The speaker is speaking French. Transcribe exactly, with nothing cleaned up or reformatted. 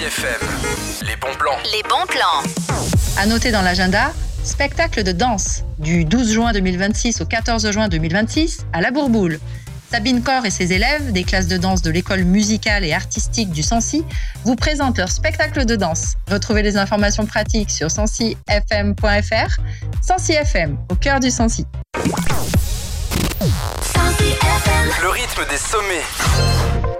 Sensi F M. Les bons plans. Les bons plans. À noter dans l'agenda, spectacle de danse du douze juin deux mille vingt-six au quatorze juin deux mille vingt-six à La Bourboule. Sabine Corr et ses élèves des classes de danse de l'école musicale et artistique du Sensi vous présentent leur spectacle de danse. Retrouvez les informations pratiques sur sensi f m point f r. Sensi F M, au cœur du Sensi. Le rythme des sommets.